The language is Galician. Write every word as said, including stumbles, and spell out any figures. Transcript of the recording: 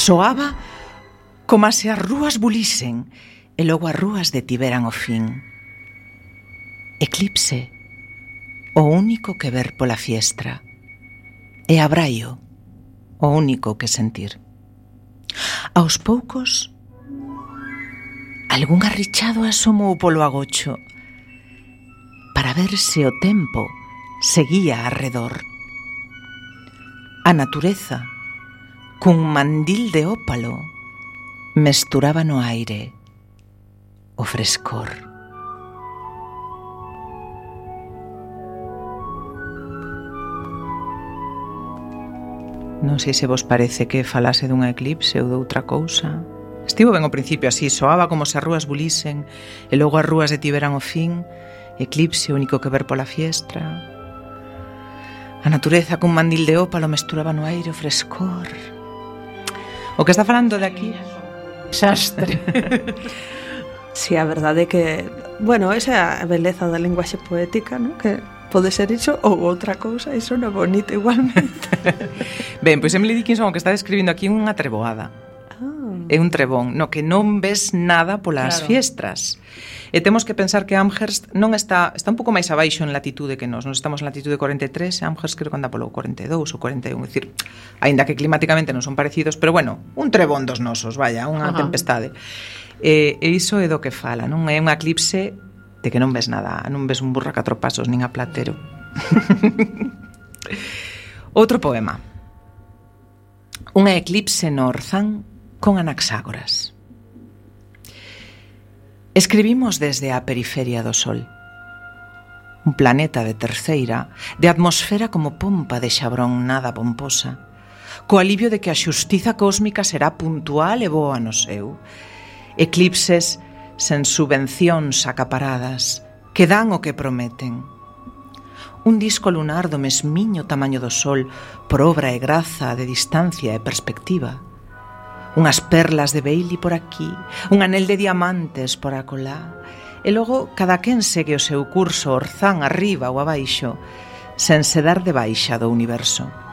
Soaba como se as rúas bulisen e logo as rúas detiveran o fin. Eclipse, o único que ver pola fiestra, e abraio, o único que sentir. Aos poucos, algún arrichado asomou polo agocho para ver se o tempo seguía arredor. A natureza, cun mandil de ópalo, mesturaba no aire o frescor. Non sei se vos parece que falase dunha eclipse ou doutra cousa. Estivo ben ao principio así, soaba como se as rúas bulisen e logo as rúas detiveran o fin. Eclipse, o único que ver pola fiestra. A natureza cun mandil de ópalo mesturaba no aire o frescor. O que está falando de aquí... Xastre. Si, sí, a verdade é que, bueno, esa é a beleza da linguaxe poética, non? Que pode ser iso ou outra cousa, iso non é bonito igualmente. Ben, pois Emily Dickinson o que está describindo aquí é unha treboada. Ah. É un trebón, no que non ves nada polas claro. fiestras. E temos que pensar que Amherst non está está un pouco máis abaixo en latitude que nós. Nós estamos en latitude corenta e tres, e Amherst creo que anda polo corenta e dous ou corenta e un, é dicir, aínda que climáticamente non son parecidos, pero bueno, un trebón dos nosos, vaya, unha Ajá. tempestade. E, e iso é do que fala, non é un eclipse de que non ves nada, non ves un burro a catro pasos, nin a Platero. Outro poema. Unha eclipse no Orzán con Anaxágoras. Escribimos desde a periferia do Sol. Un planeta de terceira, de atmosfera como pompa de xabrón nada pomposa, co alivio de que a xustiza cósmica será puntual e boa no seu. Eclipses sen subvencións acaparadas, que dan o que prometen. Un disco lunar do mesmiño tamaño do Sol, por obra e graza de distancia e perspectiva. Unhas perlas de Bailey por aquí, un anel de diamantes por acolá, e logo cada quen segue o seu curso orzán arriba ou abaixo, sen se dar de baixa do universo.